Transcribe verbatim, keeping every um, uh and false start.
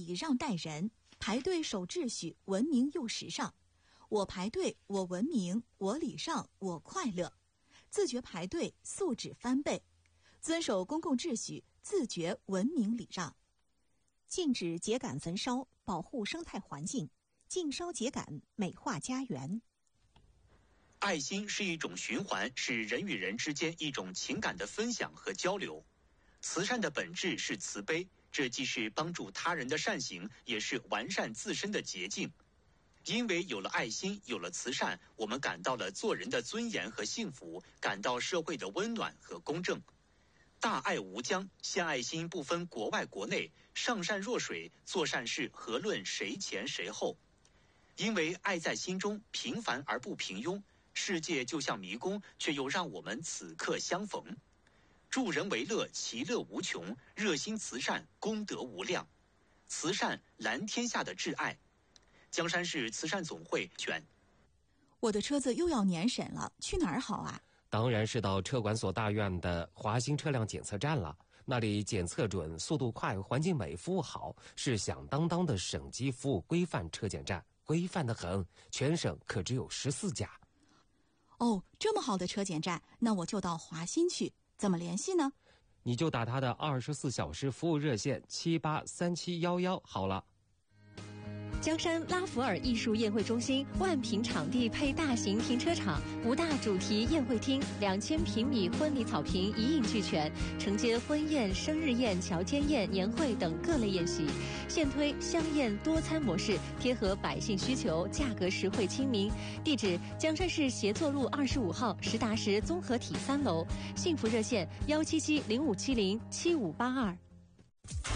礼让待人，排队守秩序，文明又时尚。我排队，我文明，我礼让，我快乐。自觉排队，素质翻倍。遵守公共秩序，自觉文明礼让。 禁止秸秆焚烧，保护生态环境。禁烧秸秆，美化家园。 爱心是一种循环，是人与人之间一种情感的分享和交流。慈善的本质是慈悲，这既是帮助他人的善行，也是完善自身的捷径。因为有了爱心，有了慈善，我们感到了做人的尊严和幸福，感到社会的温暖和公正。大爱无疆，献爱心不分国外国内，上善若水，做善事何论谁前谁后。因为爱在心中，平凡而不平庸，世界就像迷宫，却又让我们此刻相逢。助人为乐，其乐无穷；热心慈善，功德无量。慈善蓝天下的挚爱。江山市慈善总会选。 我的车子又要年审了，去哪儿好啊？ 当然是到车管所大院的华兴车辆检测站了，那里检测准，速度快，环境美，服务好，是响当当的省级服务规范车检站，规范得很，全省可只有十四家。 哦，这么好的车检站，那我就到华新去，怎么联系呢？ 你就打他的二十四小时服务热线七八三七幺幺好了。 江山拉弗尔艺术宴会中心万平场地配大型停车场，五大主题宴会厅，两千平米婚礼草坪一应俱全，承接婚宴、生日宴、乔间宴、年会等各类宴席。现推香宴多餐模式，贴合百姓需求，价格实惠亲民。地址：江山市协作路二十五号实达实综合体三楼。幸福热线：幺七七零五七零七五八二。